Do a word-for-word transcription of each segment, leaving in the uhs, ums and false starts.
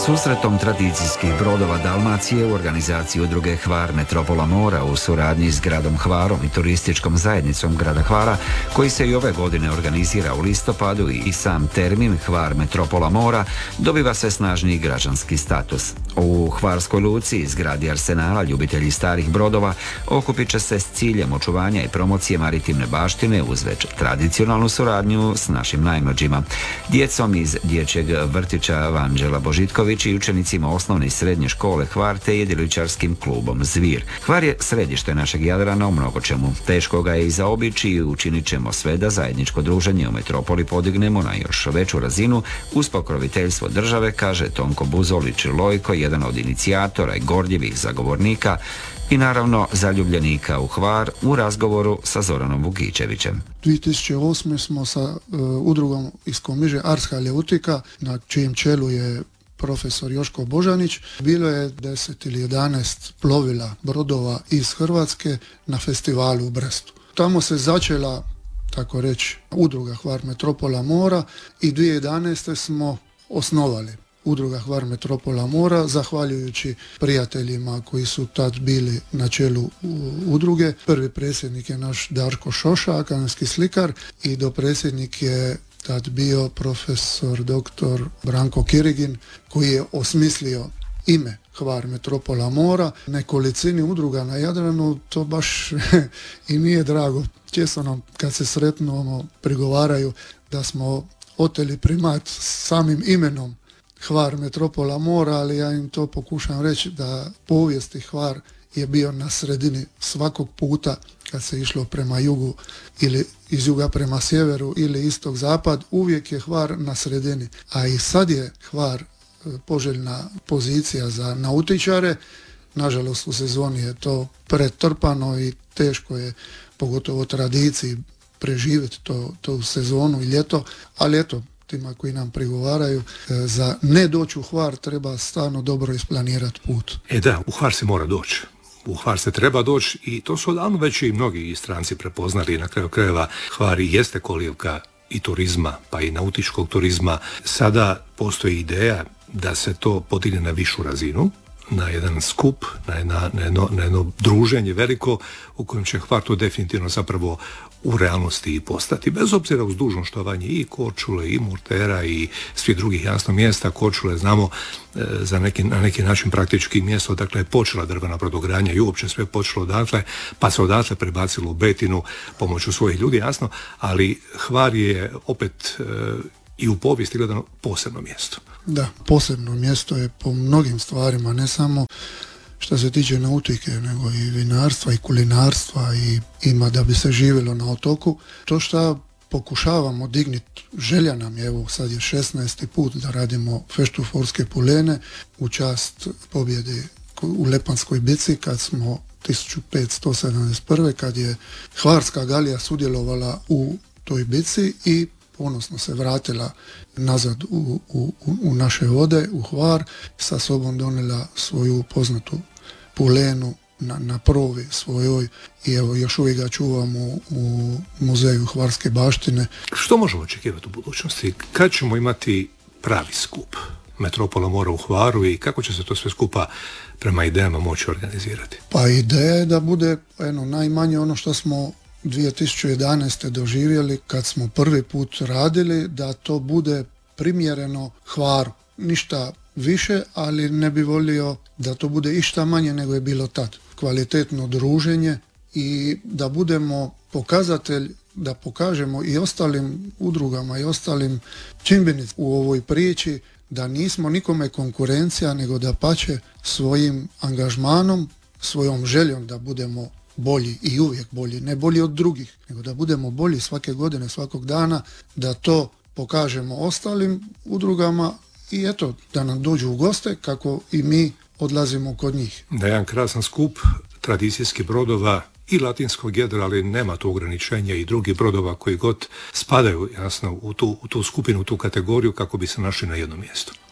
Susretom tradicijskih brodova Dalmacije u organizaciji udruge Hvar Metropola Mora u suradnji s gradom Hvarom i turističkom zajednicom grada Hvara, koji se i ove godine organizira u listopadu, i sam termin Hvar Metropola Mora dobiva sve snažniji građanski status. U Hvarskoj luci iz zgradi Arsenala ljubitelji starih brodova okupit će se s ciljem očuvanja i promocije maritimne baštine uz već tradicionalnu suradnju s našim najmlađima, djecom iz dječjeg vrtića Vanđela Božitković i učenicima osnovne i srednje škole Hvar te jedriličarskim klubom Zvir. Hvar je središte našeg Jadrana u mnogo čemu. Teško ga je i zaobići i učinit ćemo sve da zajedničko druženje u metropoli podignemo na još veću razinu uz pokroviteljstvo države, kaže Tonko Buzolić Lojko, jedan od inicijatora i gorljivih zagovornika i naravno zaljubljenika u Hvar, u razgovoru sa Zoranom Vukićevićem. dvije tisuće osme smo sa uh, udrugom iz Komiže Arska Leutika, na čijem čelu je profesor Joško Božanić. Bilo je deset ili jedanaest plovila brodova iz Hrvatske na festivalu u Brestu. Tamo se začela, tako reći, udruga Hvar Metropola Mora i dvije tisuće jedanaeste smo osnovali udruga Hvar Metropola Mora, zahvaljujući prijateljima koji su tad bili na čelu udruge. Prvi predsjednik je naš Darko Šoša, akademski slikar, i dopredsjednik je tad bio profesor doktor Branko Kirigin, koji je osmislio ime Hvar Metropola Mora. Nekolicini udruga na Jadranu to baš i nije drago. Često nam kad se sretnu prigovaraju da smo oteli primat samim imenom Hvar Metropola Mora, ali ja im to pokušam reći da povijesti Hvar je bio na sredini svakog puta kad se išlo prema jugu ili iz juga prema sjeveru ili istog zapad, uvijek je Hvar na sredini. A i sad je Hvar poželjna pozicija za nautičare. Nažalost u sezoni je to pretrpano i teško je, pogotovo tradiciji, preživjeti to, to sezonu i ljeto, ali eto, tima koji nam prigovaraju, za ne doći u Hvar treba stvarno dobro isplanirati put. E da, u Hvar se mora doći. U Hvar se treba doći i to su odavno već i mnogi stranci prepoznali. Na kraju krajeva Hvar i jeste kolivka i turizma, pa i nautičkog turizma. Sada postoji ideja da se to podigne na višu razinu, na jedan skup, na, jedna, na, jedno, na jedno druženje veliko u kojem će Hvar to definitivno zapravo u realnosti i postati, bez obzira uz dužno štovanje i Korčule, i Murtera i svih drugih jasno mjesta. Korčule znamo e, za neki, na neki način praktički mjesto, dakle je počela drvena brodogradnja i uopće sve počelo odatle, pa se odatle prebacilo u Betinu pomoću svojih ljudi, jasno, ali Hvar je opet e, i u povijesti gledano posebno mjesto. Da, posebno mjesto je po mnogim stvarima, ne samo što se tiče nautike, nego i vinarstva i kulinarstva, i ima da bi se živjelo na otoku. To što pokušavamo digniti, želja nam je, evo sad je šesnaesti put da radimo feštu Forske pulene u čast pobjede u Lepanskoj bici, kad smo tisuću petsto sedamdeset prve kad je Hvarska galija sudjelovala u toj bici i ponosno se vratila nazad u, u, u naše vode, u Hvar, sa sobom donijela svoju poznatu pulenu na, na provi svojoj i evo još uvijek ga čuvamo u, u muzeju Hvarske baštine. Što možemo očekivati u budućnosti? Kad ćemo imati pravi skup Metropola Mora u Hvaru i kako će se to sve skupa prema idejama moći organizirati? Pa ideja je da bude eno, najmanje ono što smo dvije tisuće jedanaeste doživjeli kad smo prvi put radili, da to bude primjereno Hvaru. Ništa više, ali ne bi volio da to bude išta manje nego je bilo tad. Kvalitetno druženje i da budemo pokazatelj, da pokažemo i ostalim udrugama i ostalim čimbenicima u ovoj priči da nismo nikome konkurencija, nego da pače svojim angažmanom, svojom željom da budemo bolji i uvijek bolji, ne bolji od drugih, nego da budemo bolji svake godine, svakog dana, da to pokažemo ostalim udrugama i eto, da nam dođu u goste kako i mi odlazimo kod njih. Da je jedan krasan skup tradicijskih brodova i latinskog jedra, ali nema tu ograničenja i drugih brodova koji god spadaju jasno u tu, u tu skupinu, u tu kategoriju kako bi se našli na jednom mjestu.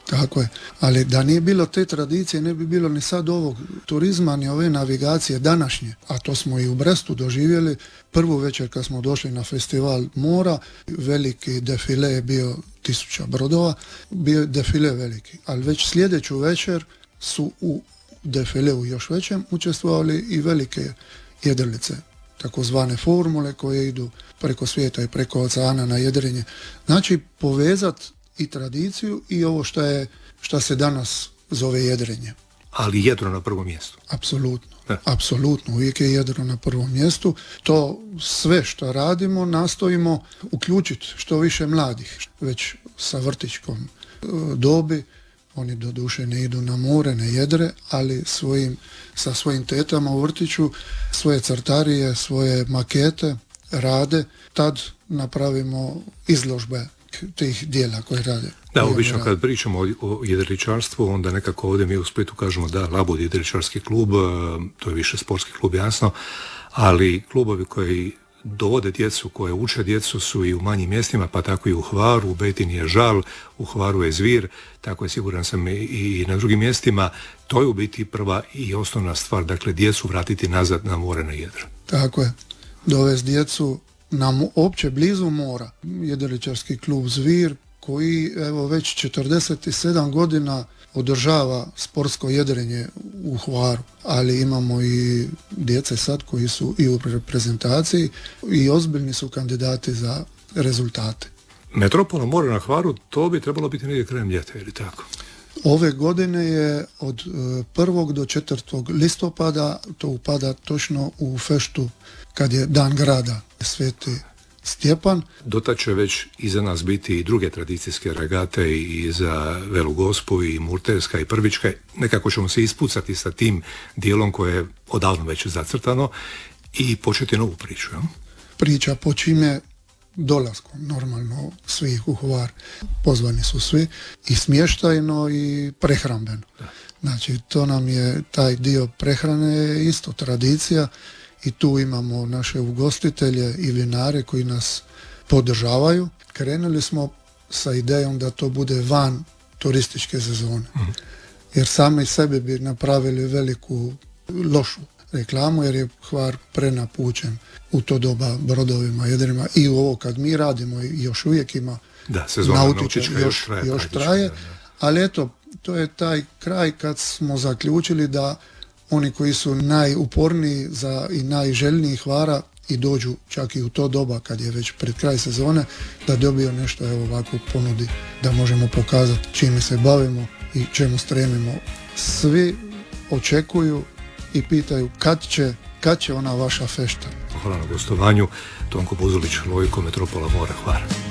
Tako je, ali da nije bilo te tradicije, ne bi bilo ni sad ovog turizma, ni ove navigacije današnje, a to smo i u Brestu doživjeli. Prvu večer kad smo došli na festival mora, veliki defile je bio tisuća brodova, bio je defile veliki, ali već sljedeću večer su u defileu još većem učestvovali i velike jedrilice, takozvane formule koje idu preko svijeta i preko oceana na jedrenje. Znači povezat i tradiciju i ovo što je, što se danas zove jedrenje. Ali jedro na prvom mjestu. Apsolutno, apsolutno, uvijek je jedro na prvom mjestu. To sve što radimo nastojimo uključiti što više mladih, već sa vrtićkom dobi. Oni doduše ne idu na more, ne jedre, ali svojim, sa svojim tetama u vrtiću svoje crtarije, svoje makete rade. Tad napravimo izložbe tih dijela koje rade. Da, obično kad pričamo o, o jedriličarstvu, onda nekako ovdje mi u Splitu kažemo da Labud jedriličarski klub, to je više sportski klub, jasno, ali klubovi koji dovode djecu, koje uče djecu su i u manjim mjestima, pa tako i u Hvaru, u Betini je Žal, u Hvaru je Zvir, tako je siguran sam i, i na drugim mjestima. To je u biti prva i osnovna stvar, dakle djecu vratiti nazad na more, na jedro. Tako je, dovesti djecu na opće blizu mora. Jedriličarski klub Zvir koji evo već četrdeset sedam godina održava sportsko jedrenje u Hvaru, ali imamo i djece sad koji su i u reprezentaciji i ozbiljni su kandidati za rezultate. Metropola mora na Hvaru, to bi trebalo biti negdje krajem ljeta, ili tako? Ove godine je od prvog do četvrtog listopada, to upada točno u feštu kad je Dan grada Sveti Stjepan. Dotad će već iza nas biti i druge tradicijske regate i za Velu Gospu i Murterska i Prvička. Nekako ćemo se ispucati sa tim dijelom koje je odavno već zacrtano i početi novu priču. Ja? Priča počinje dolaskom normalno svih u Hvar. Pozvani su svi i smještajno i prehrambeno. Da. Znači to nam je taj dio prehrane isto tradicija. I tu imamo naše ugostitelje i vinare koji nas podržavaju. Krenuli smo sa idejom da to bude van turističke sezone. Mm. Jer sami sebi bi napravili veliku lošu reklamu jer je Hvar prenapučen u to doba brodovima, jedrima i u ovo kad mi radimo i još uvijek ima da, sezona nautička još traje. Još traje, ali eto, to je taj kraj kad smo zaključili da oni koji su najuporniji za i najželjniji Hvara i dođu čak i u to doba kad je već pred kraj sezone, da dobiju nešto evo ovako ponudi, da možemo pokazati čime se bavimo i čemu stremimo. Svi očekuju i pitaju kad će, kad će ona vaša fešta. Hvala na gostovanju. Tonko Buzulić, Lojko, Metropola mora, Hvar.